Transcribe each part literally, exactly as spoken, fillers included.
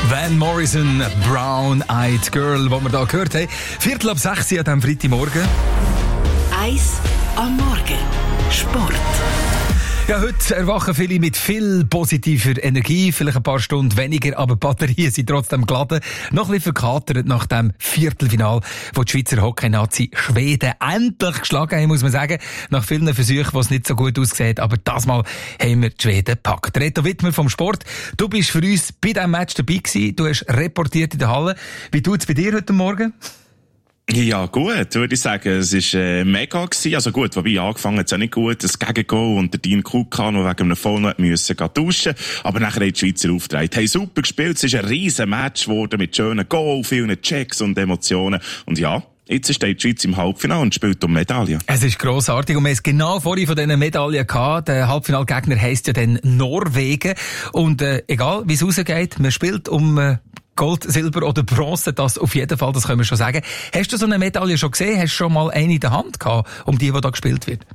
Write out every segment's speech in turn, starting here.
Van Morrison, Brown Eyed Girl, die wir hier gehört haben. Viertel ab sechs an diesem Freitagmorgen. Eis am Morgen. Sport. Ja, heute erwachen viele mit viel positiver Energie, vielleicht ein paar Stunden weniger, aber die Batterien sind trotzdem geladen. Noch ein bisschen verkatert nach dem Viertelfinal, wo die Schweizer Hockey-Nazi Schweden endlich geschlagen haben, muss man sagen. Nach vielen Versuchen, wo es nicht so gut aussieht, aber das Mal haben wir die Schweden gepackt. Reto Wittmer vom Sport, du bist für uns bei diesem Match dabei gewesen, du hast reportiert in der Halle. Wie tut es bei dir heute Morgen? Ja, gut, würde ich sagen. Es war äh, mega gewesen. Also gut, wobei angefangen hat es auch nicht gut. Das Gegengoal und der Dean Kuka noch wegen einem Foul noch müssen gehen duschen. Aber nachher haben die Schweizer aufgetragen. Haben super gespielt. Es ist ein riesen Match geworden mit schönen Goal, vielen Checks und Emotionen. Und ja, jetzt steht die Schweiz im Halbfinale und spielt um Medaillen. Es ist grossartig und wir haben es genau vorhin von diesen Medaillen gehabt. Der Halbfinalgegner heisst ja dann Norwegen. Und äh, egal, wie es rausgeht, man spielt um äh, Gold, Silber oder Bronze, das auf jeden Fall, das können wir schon sagen. Hast du so eine Medaille schon gesehen? Hast du schon mal eine in der Hand gehabt, um die, die da gespielt wird?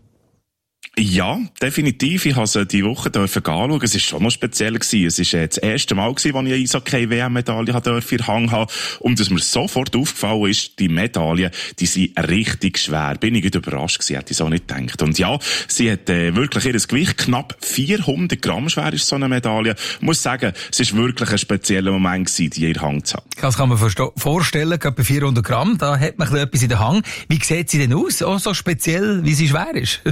Ja, definitiv. Ich habe sie diese Woche anschauen. Es war schon noch speziell gewesen. Es war das erste Mal gewesen, als ich eine Eishockey-W M-Medaille in der Hand hatte. Und dass mir sofort aufgefallen ist, die Medaillen, die sind richtig schwer. Bin ich überrascht gewesen, hätte ich so nicht gedacht. Und ja, sie hat äh, wirklich ihr Gewicht, knapp vierhundert Gramm schwer ist so eine Medaille. Ich muss sagen, es war wirklich ein spezieller Moment gewesen, die in der Hand zu haben. Das kann man vorstellen, gerade bei vierhundert Gramm, da hat man etwas in der Hand. Wie sieht sie denn aus? Auch so speziell, wie sie schwer ist?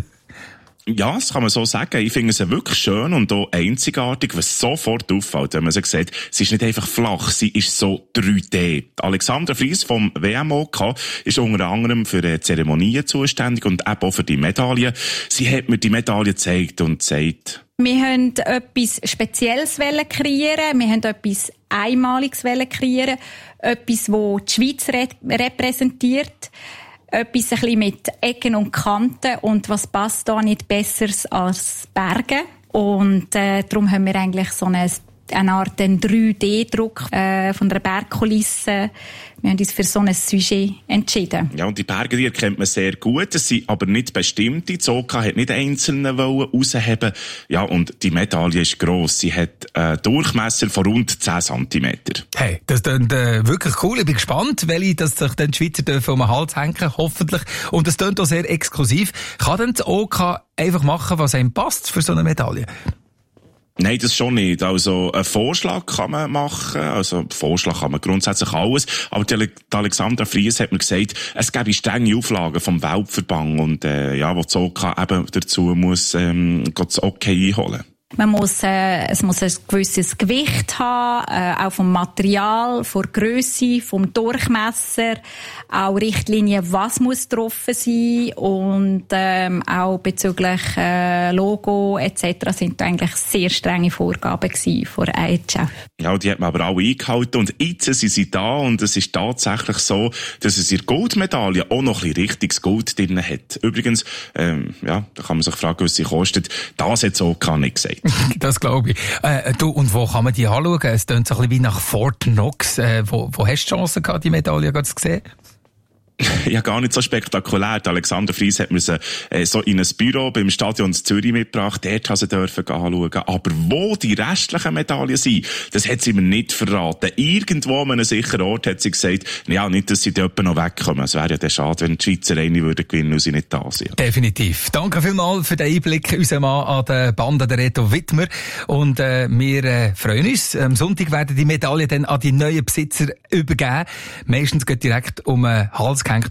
Ja, das kann man so sagen. Ich finde sie wirklich schön und auch einzigartig, was sofort auffällt, wenn man sie sieht. Sie ist nicht einfach flach, sie ist so drei D. Alexandra Fries vom W M O K ist unter anderem für die Zeremonien zuständig und eben auch für die Medaillen. Sie hat mir die Medaille gezeigt und gesagt: Wir wollten etwas Spezielles kreieren, wir wollten etwas Einmaliges kreieren, etwas, das die Schweiz repräsentiert. Etwas ein bisschen mit Ecken und Kanten und was passt da nicht Besseres als Berge. Und äh, darum haben wir eigentlich so eine, eine Art drei D Druck äh, von der Bergkulisse. Wir haben uns für so ein Sujet entschieden. Ja, und die Berge, die erkennt man sehr gut. Es sind aber nicht bestimmte. Die Oka hat nicht einzelne wollen rausheben. Ja, und die Medaille ist gross. Sie hat einen Durchmesser von rund zehn Zentimeter. Hey, das klingt äh, wirklich cool. Ich bin gespannt, welche das sich dann die Schweizer dürfen um den Hals hängen, hoffentlich. Und das klingt auch sehr exklusiv. Kann denn die Oka einfach machen, was einem passt für so eine Medaille? Nein, das schon nicht. Also, einen Vorschlag kann man machen. Also, Vorschlag kann man grundsätzlich alles. Aber die Alexandra Fries hat mir gesagt, es gäbe strenge Auflagen vom Weltverband und, äh, ja, wo die Oka eben dazu muss, ähm, das Okay einholen. Man muss, äh, es muss ein gewisses Gewicht haben, äh, auch vom Material, von der Grösse, vom Durchmesser, auch Richtlinien, was muss getroffen sein und ähm, auch bezüglich äh, Logo et cetera sind da eigentlich sehr strenge Vorgaben gewesen von der I H F. Ja, die hat man aber auch eingehalten und jetzt sind sie da und es ist tatsächlich so, dass es ihre Goldmedaille auch noch ein bisschen richtiges Gold drin hat. Übrigens, ähm, ja, da kann man sich fragen, was sie kostet. Das hat so gar nicht gesagt. Das glaube ich. Äh, du, und wo kann man die anschauen? Es klingt so ein bisschen wie nach Fort Knox. Äh, wo, wo hast du die Chance gehabt, die Medaille zu sehen? Ja, gar nicht so spektakulär. Die Alexander Fries hat mir sie äh, so in ein Büro beim Stadion Zürich mitgebracht. Dort sie dürfen anschauen. Aber wo die restlichen Medaillen sind, das hat sie mir nicht verraten. Irgendwo an einem sicheren Ort hat sie gesagt, ja, nicht, dass sie dort noch wegkommen. Es wäre ja dann schade, wenn die Schweizer eine würden gewinnen und sie nicht da sind. Definitiv. Danke vielmals für den Einblick, unser Mann an der Bande, der Reto Wittmer. Und äh, wir äh, freuen uns. Am Sonntag werden die Medaillen dann an die neuen Besitzer übergeben. Meistens geht direkt um einen Hals